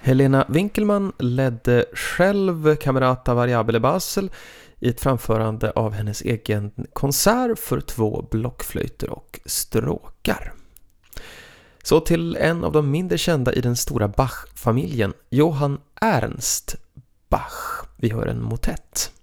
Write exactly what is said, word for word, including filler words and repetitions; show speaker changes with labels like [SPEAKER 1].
[SPEAKER 1] Helena Winkelmann ledde själv Camerata Variabile Basel i ett framförande av hennes egen konsert för två blockflöjter och stråkar. Så till en av de mindre kända i den stora Bach-familjen, Johann Ernst Bach. Vi hör en motett.